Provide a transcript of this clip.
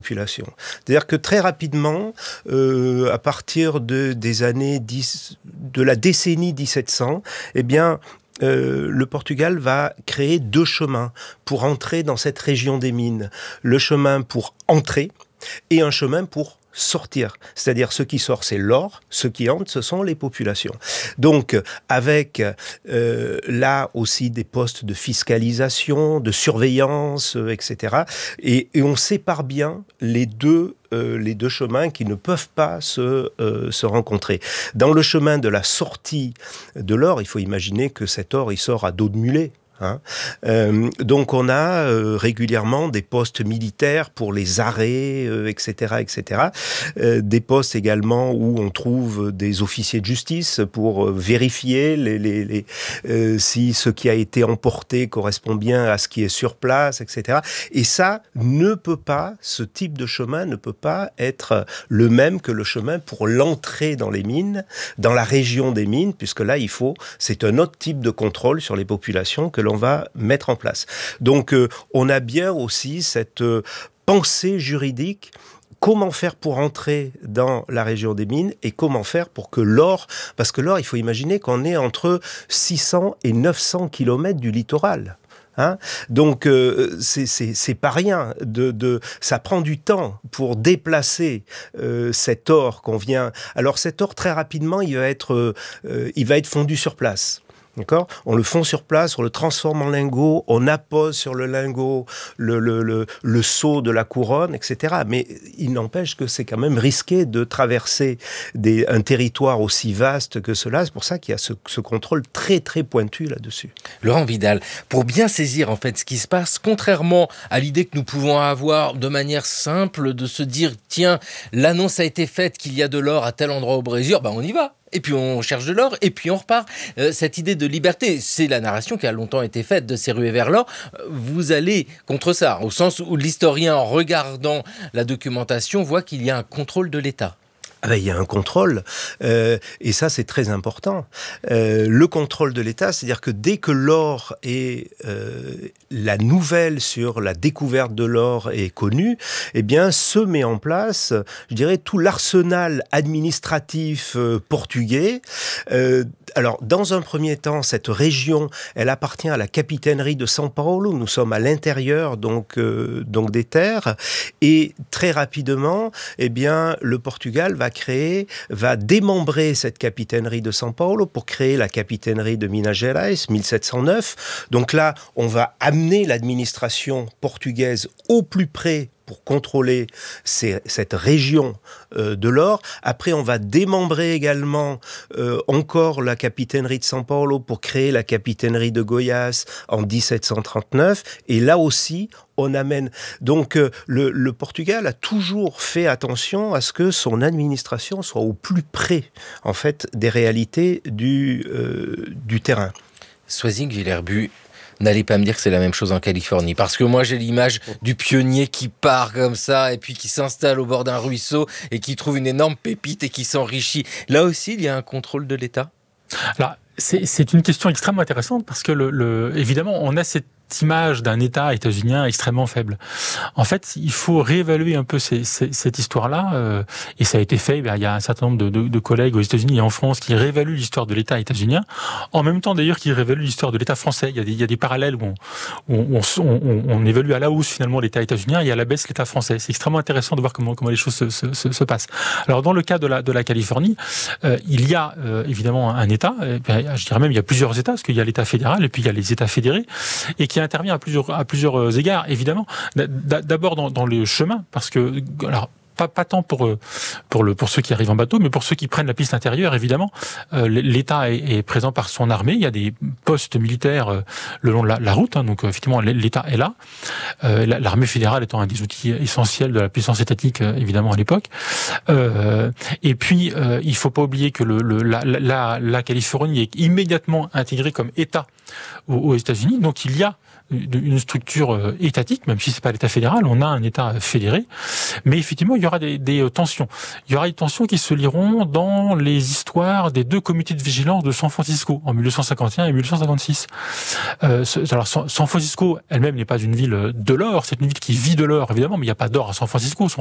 population. C'est-à-dire que très rapidement, à partir des années de la décennie 1700, eh bien, le Portugal va créer 2 chemins pour entrer dans cette région des mines. Le chemin pour entrer et un chemin pour sortir. C'est-à-dire, ce qui sort, c'est l'or, ce qui entre, ce sont les populations. Donc, avec là aussi des postes de fiscalisation, de surveillance, etc. Et on sépare bien les deux chemins qui ne peuvent pas se rencontrer. Dans le chemin de la sortie de l'or, il faut imaginer que cet or, il sort à dos de mulet. Donc on a régulièrement des postes militaires pour les arrêts, etc., etc. Des postes également où on trouve des officiers de justice pour vérifier si ce qui a été emporté correspond bien à ce qui est sur place, etc. Et ça ce type de chemin ne peut pas être le même que le chemin pour l'entrée dans les mines, dans la région des mines, puisque là c'est un autre type de contrôle sur les populations que l'on va mettre en place. Donc, on a bien aussi cette pensée juridique. Comment faire pour entrer dans la région des mines et comment faire pour que l'or... Parce que l'or, il faut imaginer qu'on est entre 600 et 900 kilomètres du littoral. Donc, c'est pas rien. Ça prend du temps pour déplacer cet or qu'on vient... Alors, cet or, très rapidement, il va être fondu sur place. D'accord ? On le fond sur place, on le transforme en lingot, on appose sur le lingot le sceau de la couronne, etc. Mais il n'empêche que c'est quand même risqué de traverser un territoire aussi vaste que cela. C'est pour ça qu'il y a ce contrôle très très pointu là-dessus. Laurent Vidal, pour bien saisir en fait ce qui se passe, contrairement à l'idée que nous pouvons avoir de manière simple de se dire tiens, l'annonce a été faite qu'il y a de l'or à tel endroit au Brésil, on y va. Et puis on cherche de l'or, et puis on repart. Cette idée de liberté, c'est la narration qui a longtemps été faite de ces ruées vers l'or. Vous allez contre ça, au sens où l'historien, en regardant la documentation, voit qu'il y a un contrôle de l'État. Il y a un contrôle, et ça c'est très important. Le contrôle de l'État, c'est-à-dire que dès que l'or est la nouvelle sur la découverte de l'or est connue, eh bien se met en place, je dirais, tout l'arsenal administratif portugais. Alors, dans un premier temps, cette région, elle appartient à la capitainerie de São Paulo. Nous sommes à l'intérieur donc des terres, et très rapidement, eh bien, le Portugal va démembrer cette capitainerie de São Paulo pour créer la capitainerie de Minas Gerais, 1709. Donc là, on va amener l'administration portugaise au plus près pour contrôler cette région de l'or. Après, on va démembrer également encore la capitainerie de São Paulo pour créer la capitainerie de Goiás en 1739. Et là aussi, on amène... Donc, le Portugal a toujours fait attention à ce que son administration soit au plus près, en fait, des réalités du terrain. Soisig Villerbu, n'allez pas me dire que c'est la même chose en Californie. Parce que moi, j'ai l'image du pionnier qui part comme ça et puis qui s'installe au bord d'un ruisseau et qui trouve une énorme pépite et qui s'enrichit. Là aussi, il y a un contrôle de l'État ? Alors, c'est une question extrêmement intéressante parce que, évidemment, on a cette image d'un État états-unien extrêmement faible. En fait, il faut réévaluer un peu cette histoire-là, et ça a été fait. Il y a un certain nombre de collègues aux États-Unis et en France qui réévaluent l'histoire de l'État états-unien, en même temps d'ailleurs qu'ils réévaluent l'histoire de l'État français. Il y a des parallèles où on évalue à la hausse finalement l'État états-unien et à la baisse l'État français. C'est extrêmement intéressant de voir comment les choses se passent. Alors dans le cas de la Californie, il y a évidemment un État, je dirais même il y a plusieurs États, parce qu'il y a l'État fédéral et puis il y a les États fédérés, et qui intervient à plusieurs égards, évidemment. D'abord dans le chemin, parce que... Alors, pas tant pour ceux qui arrivent en bateau, mais pour ceux qui prennent la piste intérieure, évidemment. L'État est présent par son armée. Il y a des postes militaires le long de la route. Donc, effectivement, l'État est là. L'armée fédérale étant un des outils essentiels de la puissance étatique, évidemment, à l'époque. Et puis, il faut pas oublier que la Californie est immédiatement intégrée comme État aux États-Unis. Donc, il y a une structure étatique, même si c'est pas l'État fédéral, on a un État fédéré. Mais effectivement, il y aura des tensions. Il y aura des tensions qui se lieront dans les histoires des 2 comités de vigilance de San Francisco, en 1851 et 1856. Alors, San Francisco, elle-même n'est pas une ville de l'or, c'est une ville qui vit de l'or, évidemment, mais il n'y a pas d'or à San Francisco.